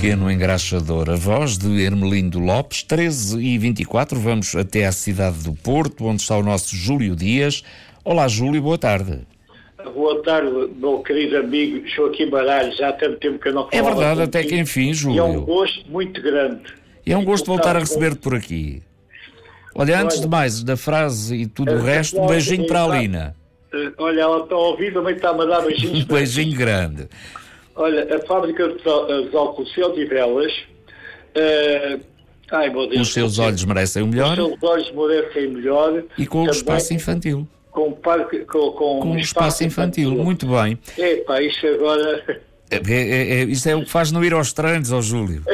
pequeno engraxador. A voz de Hermelindo Lopes, 13h24, vamos até à cidade do Porto, onde está o nosso Júlio Dias. Olá, Júlio, boa tarde. Boa tarde, meu querido amigo Joaquim Baralho. Já há tanto tempo que eu não falava. É verdade, até que enfim, Júlio. E é um gosto muito grande. E é um gosto voltar a receber-te por aqui. Olha, antes de mais, da frase e tudo o resto, um beijinho para a Alina. Olha, ela está a ouvir, também está a dar beijinhos. Um beijinho grande. Olha, a fábrica de Alcochel de Velas, ai meu Deus, Os seus olhos merecem o melhor. Os seus olhos merecem o melhor. E com o espaço infantil. Com o espaço infantil, muito bem. Epá, isto agora... Isso é o que faz não ir aos treinos, ó Júlio.